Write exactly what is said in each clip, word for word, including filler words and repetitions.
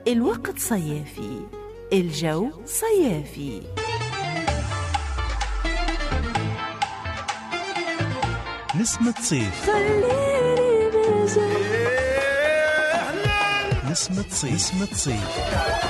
الوقت صيافي، الجو صيافي. نسمة صيف، خليني بجد نسمة صيف، نسمة صيف.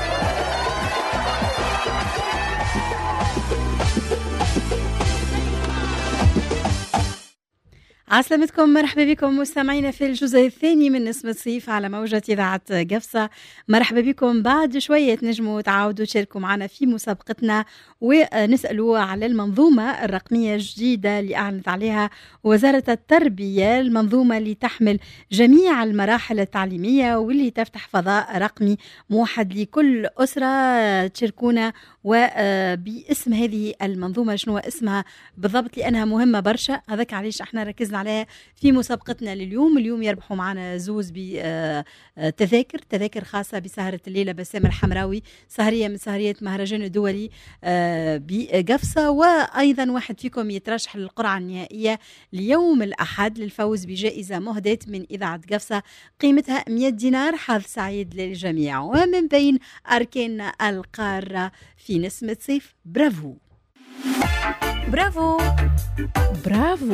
عسلامتكم، مرحبا بكم مستمعينا في الجزء الثاني من نسمة صيف على موجة إذاعة قفصة. مرحبا بكم. بعد شوية تنجموا تعاودوا تشاركوا معنا في مسابقتنا ونسألوا على المنظومة الرقمية الجديدة اللي أعلنت عليها وزارة التربية، المنظومة اللي تحمل جميع المراحل التعليمية واللي تفتح فضاء رقمي موحد لكل أسرة. تشاركونا وباسم هذه المنظومة شنو اسمها بالضبط، لأنها مهمة برشا. هذاك علاش احنا ركزنا عليها في مسابقتنا لليوم. اليوم يربحوا معنا زوز بتذاكر تذاكر خاصة بسهرة الليلة بسام الحمراوي، سهرية من سهريات مهرجان الدولي بقفصة، وأيضا واحد فيكم يترشح للقرعة النهائية ليوم الأحد للفوز بجائزة مهداة من إذاعة قفصة قيمتها مئة دينار. حظ سعيد للجميع. ومن بين أركان القارة في نسمة صيف برافو برافو برافو.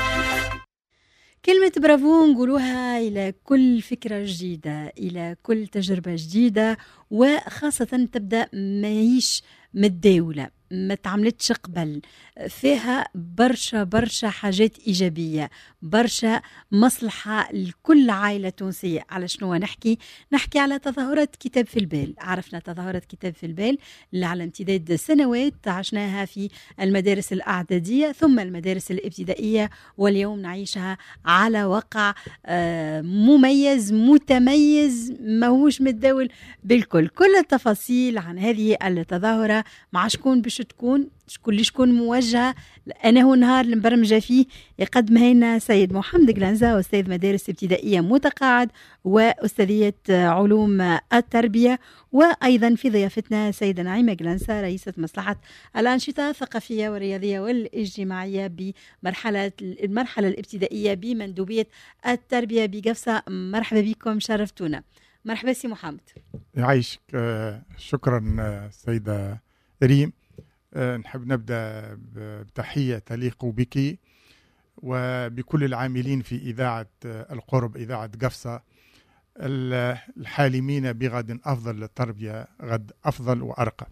كلمة برافو نقولوها إلى كل فكرة جديدة، إلى كل تجربة جديدة، وخاصة تبدأ ماهيش متداولة، ما تعملتش قبل، فيها برشا برشا حاجات إيجابية، برشا مصلحة لكل عائلة تونسية. على شنو نحكي؟ نحكي على تظاهرة كتاب في البال. عرفنا تظاهرة كتاب في البال اللي على امتداد سنوات عشناها في المدارس الأعدادية ثم المدارس الابتدائية، واليوم نعيشها على وقع مميز متميز ماهوش متداول بالكل. كل التفاصيل عن هذه التظاهرة مع شكون باش تكون، شكون اللي شكون موجهة، أنا هو نهار المبرمجة فيه يقدمها لنا سيد محمد قلنزة، أستاذ مدارس ابتدائية متقاعد وأستاذية علوم التربية، وأيضا في ضيافتنا سيدة نعيمة قلنزة رئيسة مصلحة الأنشطة الثقافية والرياضية والاجتماعية بمرحلة المرحلة الابتدائية بمندوبية التربية بقفصة. مرحبا بكم، شرفتونا. مرحبا سي محمد. يعيشك. شكرا سيدة ريم. نحب نبدأ بتحية تليق بك وبكل العاملين في إذاعة القرب، إذاعة قفصة، الحالمين بغد أفضل للتربية، غد أفضل وأرقى.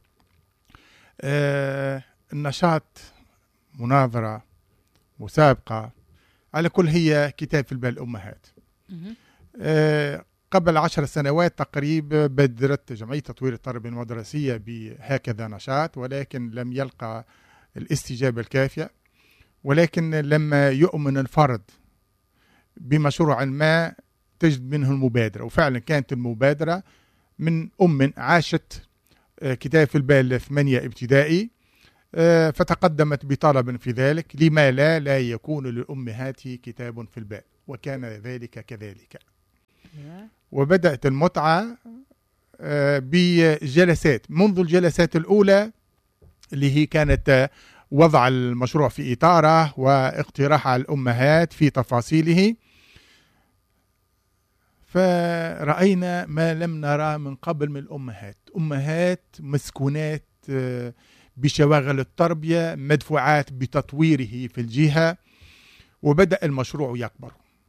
النشاط، مناظرة، مسابقة، على كل هي كتاب في البال الأمهات. قبل عشر سنوات تقريبا بدرت جمعية تطوير التربية المدرسية بهكذا نشاط، ولكن لم يلقى الاستجابة الكافية. ولكن لما يؤمن الفرد بمشروع ما تجد منه المبادرة، وفعلا كانت المبادرة من أم عاشت كتاب في البال ثمانية ابتدائي، فتقدمت بطلب في ذلك: لما لا لا يكون للأمهات كتاب في البال، وكان ذلك كذلك. وبدأت المتعة بجلسات، منذ الجلسات الأولى اللي هي كانت وضع المشروع في إطاره واقتراح على الأمهات في تفاصيله، فرأينا ما لم نرى من قبل من الأمهات. أمهات مسكونات بشواغل التربية، مدفوعات بتطويره في الجهة، وبدأ المشروع يكبر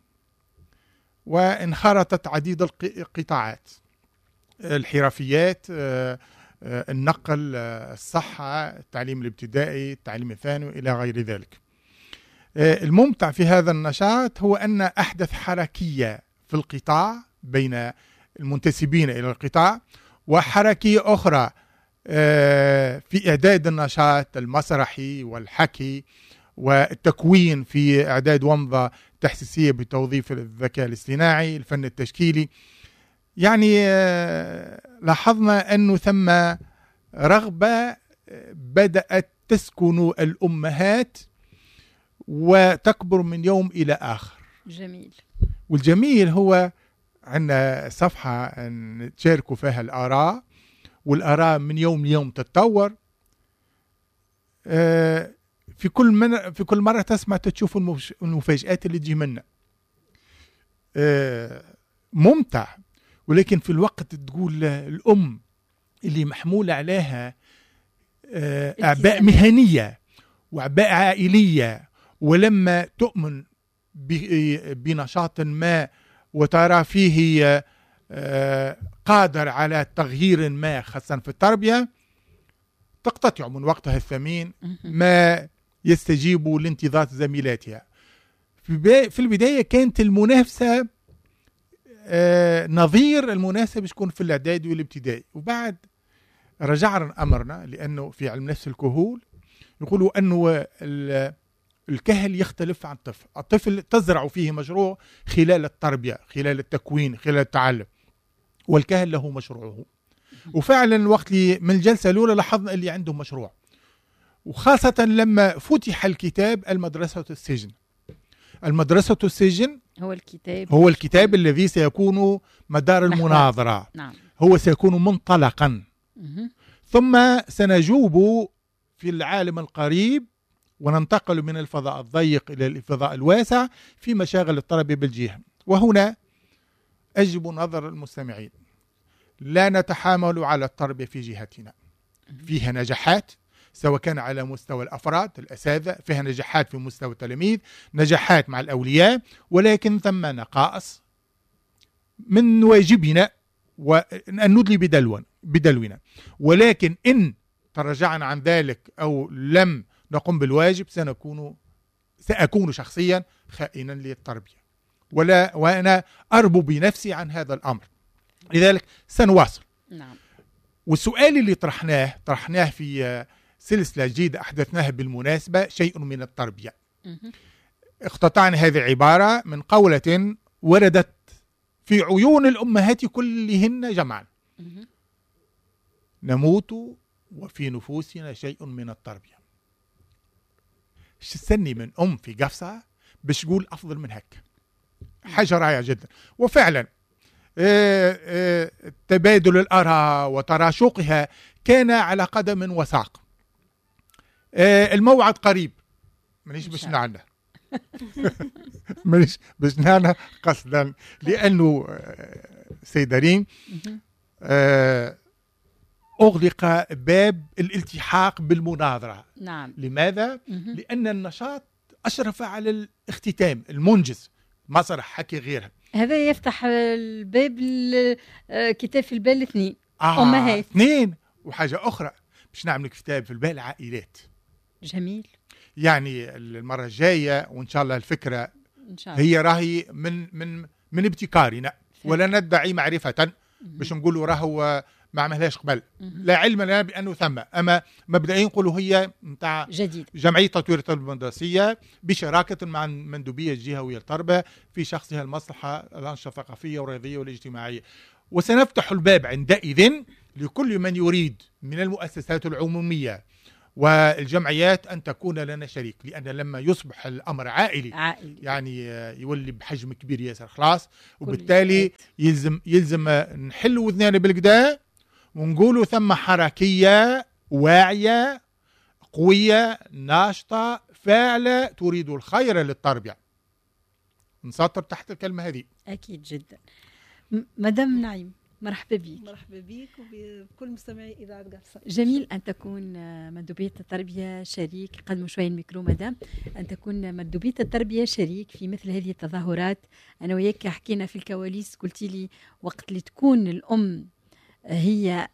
وانخرطت عديد القطاعات: الحرفيات، النقل، الصحة، التعليم الابتدائي، التعليم الثانوي، إلى غير ذلك. الممتع في هذا النشاط هو أن أحدث حركية في القطاع بين المنتسبين إلى القطاع، وحركية أخرى في إعداد النشاط المسرحي والحكي والتكوين، في إعداد ومضة تحسيسية بتوظيف الذكاء الاصطناعي، الفن التشكيلي. يعني لاحظنا أنه ثم رغبة بدأت تسكن الأمهات وتكبر من يوم إلى آخر. جميل. والجميل هو عندنا صفحة نشاركوا فيها الآراء، والآراء من يوم ليوم تتطور. في كل من في كل مرة تسمع تشوف المفاجآت اللي تجي منا. ممتع. ولكن في الوقت تقول الأم اللي محمولة عليها أعباء مهنية وأعباء عائلية، ولما تؤمن بنشاط ما وترى فيه قادر على تغيير ما خاصة في التربية، تقتطع من وقتها الثمين ما يستجيب لانتظار زميلاتها. في البداية كانت المنافسة نظير المنافسة باش تكون في الإعدادي والابتدائي، وبعد رجع أمرنا لأنه في علم نفس الكهول يقولوا أنه الكهل يختلف عن الطفل. الطفل تزرع فيه مشروع خلال التربية، خلال التكوين، خلال التعلم، والكهل له مشروعه. وفعلا وقت لي من الجلسة الأولى لاحظنا اللي عنده مشروع، وخاصة لما فتح الكتاب المدرسة السجن. المدرسة السجن هو الكتاب هو الكتاب الذي سيكون مدار المناظرة. نعم. هو سيكون منطلقا، ثم سنجوب في العالم القريب وننتقل من الفضاء الضيق إلى الفضاء الواسع في مشاغل التربية بالجهة. وهنا أجب نظر المستمعين، لا نتحامل على التربية في جهتنا، فيها نجاحات سواء كان على مستوى الأفراد الأساتذة، فيها نجاحات في مستوى التلاميذ، نجاحات مع الأولياء، ولكن ثم نقائص من واجبنا وأن ندلي بدلون بدلونا. ولكن إن تراجعنا عن ذلك أو لم نقم بالواجب سنكون سأكون شخصيا خائنا للتربية، ولا وأنا أربو بنفسي عن هذا الأمر. لذلك سنواصل. نعم. والسؤال اللي طرحناه طرحناه في سلسلة جديدة أحدثناها بالمناسبة، شيء من التربية. اقتطعنا هذه العبارة من قولة وردت في عيون الأمهات كلهن جمعا: نموت وفي نفوسنا شيء من التربية. استني من أم في قفصة باش تقول أفضل من هكا، حاجة رائعة جدا. وفعلا تبادل الآراء وتراشقها كان على قدم وساق. الموعد قريب، مانيش باش نعنى مانيش باش نعنى قصدا، لأنه سيدة ريم أغلق باب الالتحاق بالمناظرة. نعم. لماذا؟ لأن النشاط أشرف على الاختتام المنجز، مسرح حكي غيرها. هذا يفتح الباب كتاب في البال اثنين. آه أمهات اثنين. وحاجة أخرى باش نعمل كتاب في البال عائلات. جميل. يعني المرة الجاية وإن شاء الله الفكرة إن شاء الله. هي راهي من من من ابتكارنا، ولا ندعي معرفة باش نقولوا راهو ما عملهاش قبل، لا علم لنا بأنه ثم، أما مبدئيا نقولوا هي نتاع جديد جمعية تطوير التربية المدرسية بشراكة مع المندوبية الجهوية للتربية في شخصها المصلحة الأنشطة الثقافية والرياضية والاجتماعية. وسنفتح الباب عندئذ لكل من يريد من المؤسسات العمومية والجمعيات أن تكون لنا شريك، لأن لما يصبح الأمر عائلي, عائلي. يعني يولي بحجم كبير ياسر خلاص، وبالتالي يلزم يلزم نحل وذنان بالقدا ونقولوا ثم حركية واعية قوية ناشطة فاعلة تريد الخير للتربية. نسطر تحت الكلمة هذه. أكيد جدا. مدام نعيم، مرحبا بك. مرحبا بك وبكل مستمعي إذاعة قفصة. جميل أن تكون مندوبية التربية شريك، قدموا شوي الميكرو مدام، أن تكون مندوبية التربية شريك في مثل هذه التظاهرات. أنا وياك حكينا في الكواليس، قلت لي وقت اللي تكون الأم هي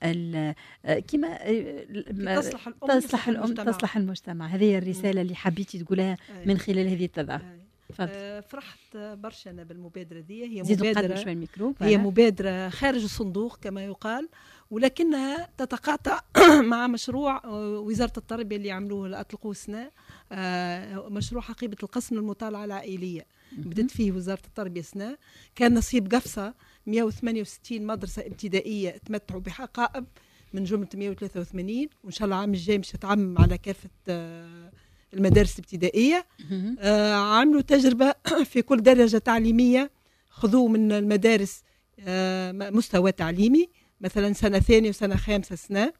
كما تصلح الأم تصلح الأم تصلح المجتمع. هذه الرسالة اللي حبيتي تقولها من خلال هذه التظاهر. آه فرحت برشا أنا بالمبادرة دي. هي مبادرة شوي الميكرو. هي مبادرة خارج الصندوق كما يقال، ولكنها تتقاطع مع مشروع وزارة التربية اللي عملوه أطلقوه سنة، آه مشروع حقيبة القسم للمطالعة العائلية. بدأت فيه وزارة التربية سنة، كان نصيب قفصة مئة وثمانية وستين مدرسة ابتدائية تمتعوا بحقائب من جملة مئة وثلاثة وثمانين، وإن شاء الله العام الجاي مش هتعمم على كافة آه المدارس الابتدائية. آه عملوا تجربة في كل درجة تعليمية، خذوا من المدارس آه مستوى تعليمي، مثلا سنة ثانية وسنة خامسة سنة.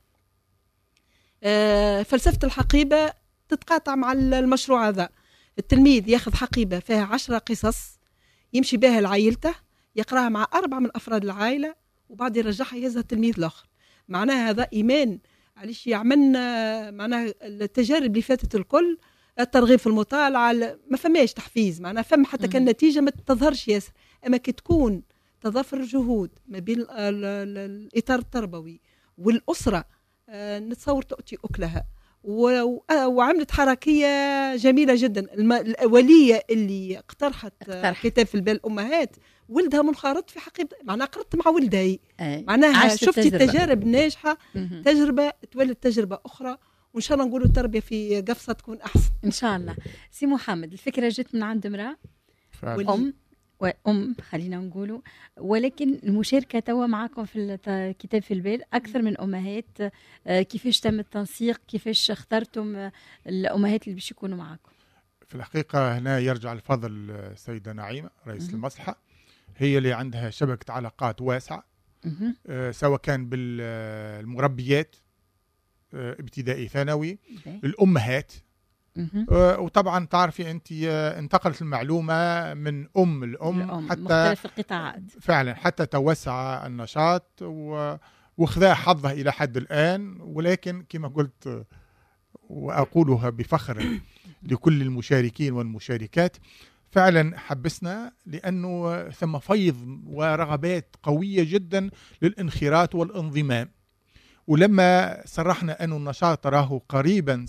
آه فلسفة الحقيبة تتقاطع مع المشروع هذا. التلميذ ياخذ حقيبة فيها عشرة قصص يمشي بها لعائلته، يقراها مع أربعة من أفراد العائلة وبعد يرجعها يهزها التلميذ الآخر. معناها هذا إيمان علاش يعملنا معناها التجارب اللي فاتت الكل، الترغيب في المطالعة ما فماش تحفيز، معناها فما حتى كان نتيجة ما تظهرش ياسر، أما كي تكون تضافر جهود ما بين الإطار التربوي والأسرة آه نتصور تؤتي أكلها. وعملت حركية جميلة جدا. الأولية اللي اقترحت اقترح. كتاب في البال الأمهات ولدها منخرط في حقيقة، معناها قرأت مع ولدي، معناها شفتي التجارب الناجحة، تجربة تولد تجربة أخرى، وإن شاء الله نقولوا التربية في قفصة تكون أحسن إن شاء الله. سي محمد، الفكرة جت من عند امرأة أم وأم خلينا نقولوا، ولكن المشاركة توا معكم في الكتاب في البال أكثر من أمهات. كيفاش تم التنسيق؟ كيفاش اخترتم الأمهات اللي باش يكونوا معكم؟ في الحقيقة هنا يرجع الفضل السيدة نعيمة رئيس المصلحة، هي اللي عندها شبكة علاقات واسعة آه سواء كان بالمربيات آه ابتدائي ثانوي، الأمهات آه وطبعا تعرفي أنت آه انتقلت المعلومة من أم لأم الأم حتى مختلف القطاعات فعلا حتى توسع النشاط وخذا حظه إلى حد الآن. ولكن كما قلت وأقولها بفخر لكل المشاركين والمشاركات، فعلا حبسنا لأنه ثم فيض ورغبات قوية جدا للانخراط والانضمام. ولما صرحنا أن النشاط راه قريبا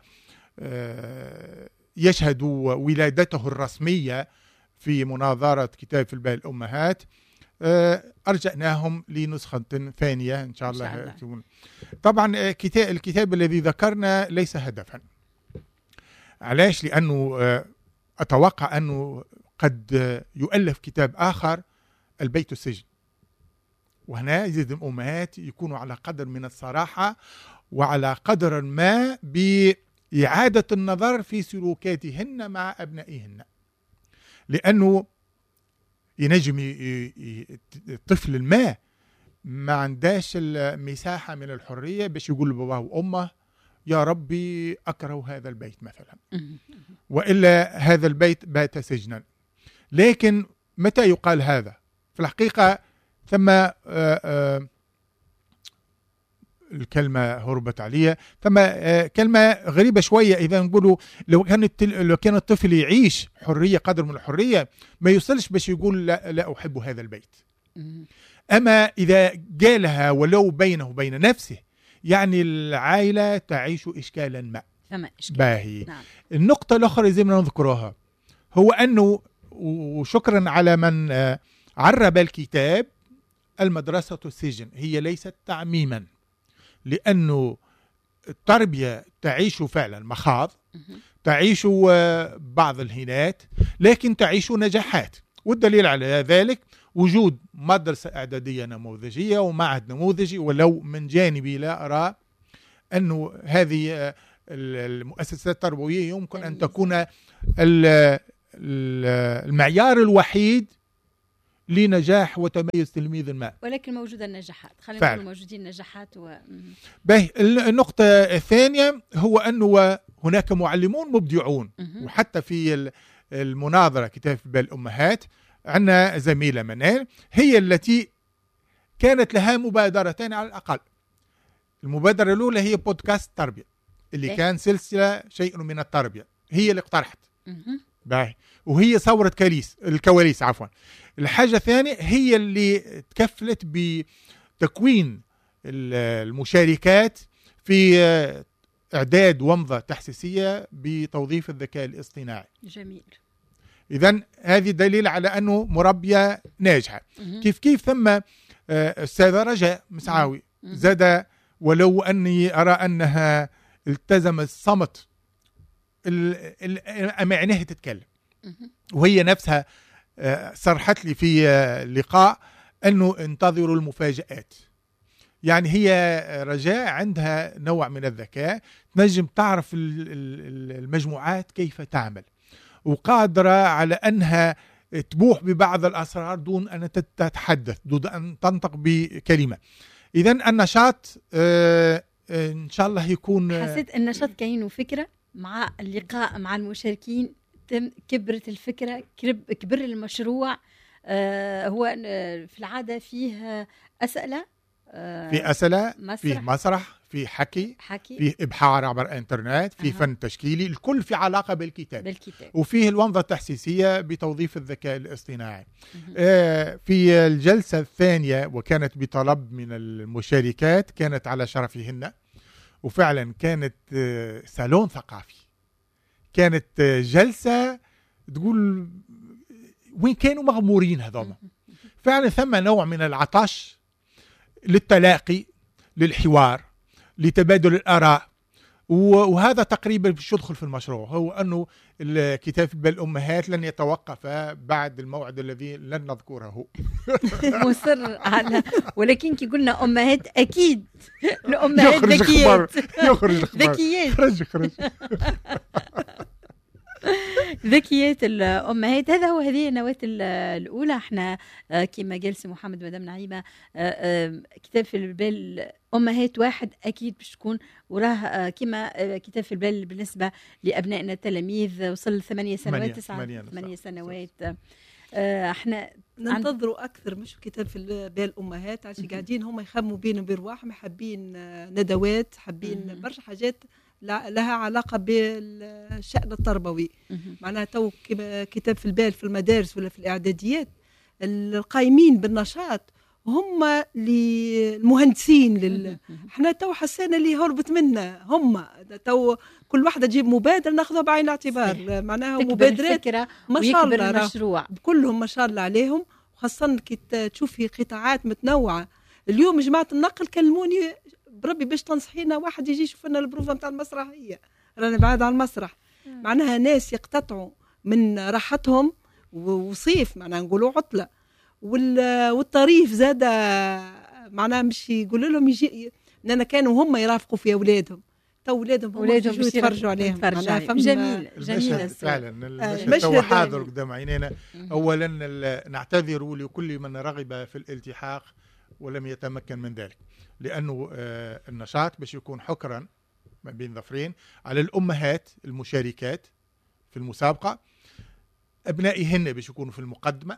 سيشهد ولادته الرسمية في مناظرة كتاب في البال الأمهات، أرجعناهم لنسخة ثانية إن شاء الله, إن شاء الله. طبعا الكتاب الذي ذكرنا ليس هدفا. علاش؟ لأنه أتوقع أنه قد يؤلف كتاب آخر البيت السجن، وهنا يزيد الأمهات يكونوا على قدر من الصراحة وعلى قدر ما بإعادة النظر في سلوكاتهن مع أبنائهن، لأنه ينجم الطفل ما ما عنداش المساحة من الحرية باش يقول لباباه وأمه يا ربي أكره هذا البيت مثلا، وإلا هذا البيت بات سجنا. لكن متى يقال هذا؟ في الحقيقة ثم آآ آآ الكلمة هربت عليها، ثم كلمة غريبة شوية. إذا نقولوا لو كان لو كان الطفل يعيش حرية قدر من الحرية ما يوصلش باش يقول لا, لا أحب هذا البيت. أما إذا قالها ولو بينه وبين نفسه يعني العائلة تعيش إشكالا ما. باهي. نعم. النقطة الأخرى زي ما نذكرها هو أنه، وشكرا على من عرب الكتاب، المدرسة السجن هي ليست تعميما، لأنه التربية تعيش فعلا مخاض، تعيش بعض الهينات، لكن تعيش نجاحات. والدليل على ذلك وجود مدرسة إعدادية نموذجية ومعهد نموذجي. ولو من جانبي لا أرى أنه هذه المؤسسات التربوية يمكن أن تكون المعيار الوحيد لنجاح وتميز تلميذ ما، ولكن موجودة النجاحات. خلينا نقول موجودين النجاحات و... باهي. النقطة الثانية هو أنه هناك معلمون مبدعون، وحتى في المناظرة كتاب في بال الأمهات عندنا زميلة منال هي التي كانت لها مبادرتين على الأقل. المبادرة الأولى هي بودكاست تربية اللي إيه؟ كان سلسلة شيء من التربية، هي اللي اقترحت. باهي. وهي صورت كواليس الكواليس عفوا. الحاجة الثانية هي اللي تكفلت بتكوين المشاركات في إعداد ومضة تحسيسية بتوظيف الذكاء الاصطناعي. جميل. إذن هذه دليل على أنه مربية ناجحة. كيف كيف ثم السيدة رجاء مسعاوي زاد، ولو أني أرى أنها التزم الصمت أما عينها تتكلم، وهي نفسها صرحت لي في لقاء أنه انتظروا المفاجآت. يعني هي رجاء عندها نوع من الذكاء، تنجم تعرف المجموعات كيف تعمل، وقادرة على أنها تبوح ببعض الأسرار دون أن تتحدث، دون أن تنطق بكلمة. إذن النشاط إن شاء الله يكون. حسيت النشاط كاين وفكرة مع اللقاء مع المشاركين، كبرت الفكرة، كبر المشروع، آه هو آه، في العادة فيه أسئلة، آه في أسئلة، مسرح. في مسرح، في حكي، حكي في إبحار عبر إنترنت، في أها. فن تشكيلي، الكل في علاقة بالكتاب. بالكتاب. وفيه الومضة التحسيسية بتوظيف الذكاء الاصطناعي. مهم. آه، في الجلسة الثانية وكانت بطلب من المشاركات كانت على شرفهن، وفعلا كانت آه، صالون ثقافي، كانت آه، جلسة تقول وين كانوا مغمورين هذول. فعلا ثم نوع من العطش للتلاقي، للحوار، لتبادل الآراء، وهذا تقريبا باش يدخل في المشروع، هو أنه الكتاب بالأمهات لن يتوقف بعد الموعد الذي لن نذكره. مصر على، ولكن كي قلنا أمهات أكيد الأمهات يخرج ذكيات الخبر، يخرج الخبر، ذكيات خرج خرج. ذكيات الأمهات. هذا هو، هذه النواة ال- الأولى. احنا آه، كما قال سي محمد مدام نعيمة، آه، آه، كتاب في البال أمهات واحد أكيد باش تكون وراه آه، كما آه، كتاب في البال بالنسبة لأبنائنا التلاميذ وصل ثمانية سنوات ثمانية- تسعة ثمانية، ثمانية صح، سنوات. آه، احنا ننتظروا اكثر مش كتاب في ال- بالامهات، عشان قاعدين هم يخموا بينهم برواحهم، حابين آه، ندوات، حابين مهم. برشا حاجات لا- لها علاقه بالشأن التربوي. مهم. معناها تو كما كتاب في البال في المدارس ولا في الاعداديات، القائمين بالنشاط هم اللي المهندسين لل... مهم. احنا تو حسينا اللي هربت منا هم تو كل واحده تجيب مبادره ناخذها بعين الاعتبار. صحيح. معناها تكبر مبادرات الفكرة ما شاء ويكبر الله راهو المشروع. كلهم ما شاء الله عليهم، وخاصة كي ت- تشوفي قطاعات متنوعة. اليوم جماعة النقل كلموني بربي باش تنصحينا واحد يجي يشوف لنا البروفة نتاع المسرحية، رانا بعاد عن المسرح. معناها ناس يقتطعوا من راحتهم و- وصيف معناها نقولوا عطلة، وال- والطريف زاد معناها مش يقولوا لهم يجي لأن كانوا هم يرافقوا في أولادهم، تو أولادهم هم أولادهم يجوا باش يتفرجوا عليهم. يتفرجوا معناها عليهم. فم- جميل جميل المشهد الصورة. فعلا المشهد المشهد هو حاضر يعني. قدام عينينا. مهم. اولا ال- نعتذر لكل من رغب في الالتحاق ولم يتمكن من ذلك، لانه آه، النشاط باش يكون حكرا ما بين ظفرين على الامهات المشاركات في المسابقه، ابنائهن باش يكونوا في المقدمه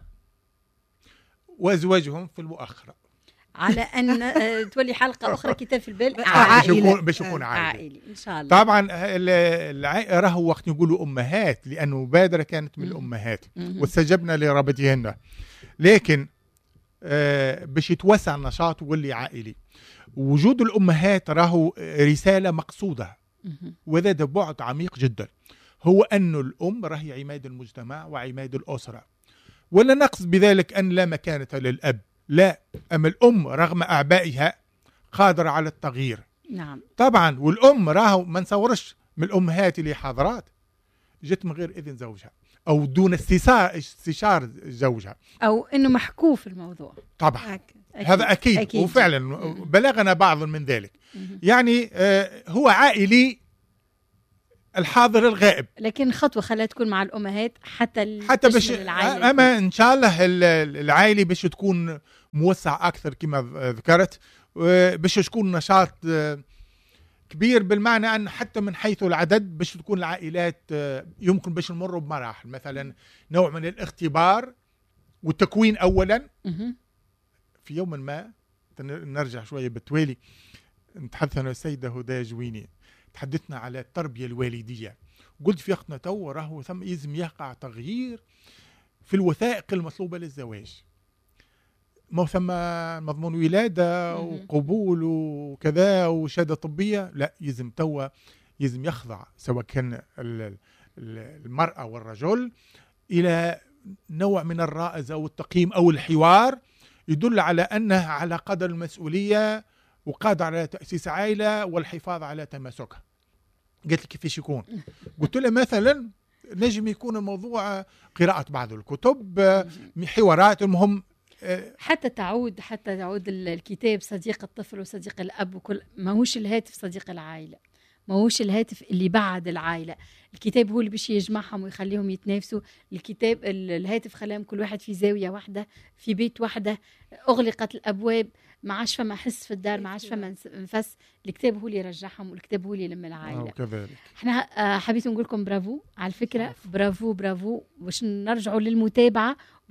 وازواجهم في المؤخره. على أن آه، تولي حلقة أخرى كتاب في البال آه، باش عائلي. يكون باش يكون عائلي. عائلي إن شاء الله. طبعا ال- الع- راهو وقت يقولوا امهات لانه مبادره كانت من مم. الامهات مهم. واستجبنا لرغبتهن، لكن آه، باش يتوسع النشاط واللي عائلي. وجود الامهات راهو رساله مقصوده، مهم. وذا ده بعد عميق جدا، هو أن الأم راهي عماد المجتمع وعماد الأسرة. ولا نقصد بذلك أن لا مكانة للأب، لا، أما الأم رغم أعبائها قادرة على التغيير. نعم. طبعا والأم راهو ما نصورش من الأمهات اللي حاضرات جت من غير إذن زوجها أو دون استشار استشار زوجها، أو إنه محكو في الموضوع. طبعا هكا. أكيد. هذا أكيد, أكيد. وفعلا مم. بلغنا بعض من ذلك. مهم. يعني آه، هو عائلي الحاضر الغائب، لكن خطوة خليها تكون مع الأمهات حتى ال- حتى باش تشمل العائلة. اما ان شاء الله ال- العائله باش تكون موسع اكثر كما ذكرت، و- باش تكون نشاط آه، كبير، بالمعنى ان حتى من حيث العدد باش تكون العائلات آه، يمكن باش نمروا بمراحل، مثلا نوع من الاختبار والتكوين اولا. مهم. في يوم ما نرجع شويه بالتوالي، نتحدث انا والسيده هدى جويني، تحدثنا على التربيه الوالديه، قلت في وقتنا تو راهو ثم لازم يقع تغيير في الوثائق المطلوبه للزواج. ما ثم مضمون ولاده مهم. وقبول وكذا وشهاده طبيه، لا، يلزم توا يلزم يخضع سواء كان ال- ال- المراه والرجل الى نوع من الرائزه او التقييم او الحوار يدل على انه على قدر المسؤوليه وقادر على تاسيس عائله والحفاظ على تماسكها. قالت لي كيفاش يكون؟ قلت لها مثلا نجم يكون الموضوع قراءه بعض الكتب، حوارات، المهم آه، حتى تعود حتى تعود ال- الكتاب صديق الطفل وصديق الأب، وكل ماهوش الهاتف صديق العائلة، ماهوش الهاتف اللي بعد العائلة. الكتاب هو اللي باش يجمعهم ويخليهم يتنافسوا. الكتاب ال- الهاتف خلاهم كل واحد في زاوية واحدة في بيت واحدة، أغلقت الأبواب، ما عادش فما حس في الدار، ما عادش فما نس- نفس. الكتاب هو اللي يرجعهم، والكتاب هو اللي يلم العائلة. وكذلك. احنا آه، حبيت نقول لكم برافو على الفكرة، برافو برافو، باش نرجعوا للمتابعة،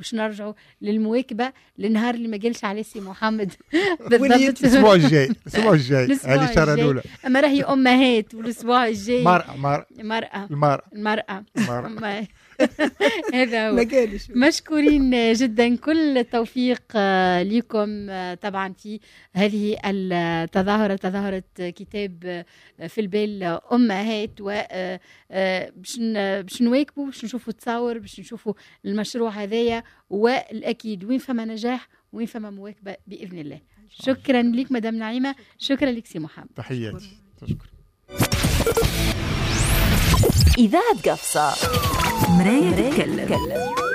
باش نرجعوا للمواكبه للنهار اللي ما قالش عليه سي محمد بالضبط. الاسبوع الجاي الاسبوع الجاي هذه الشهر الاولى. اما راهي امهات والاسبوع الجاي مرأة مرأة المرأة المرأة المرأة المرأة. هذا هو. ما قالش. مشكورين جدا، كل التوفيق لكم طبعا في هذه التظاهرة، تظاهرة كتاب في البال أمهات، و باش نواكبوا، باش نشوفوا تصاور، باش نشوفوا المشروع هذايا، والأكيد وين فما نجاح وين فما مواكبة بإذن الله. شكرا لك مدام نعيمة، شكرا لك سي محمد. تحياتي. تشكر. إذاعة قفصة، مراية تتكلم.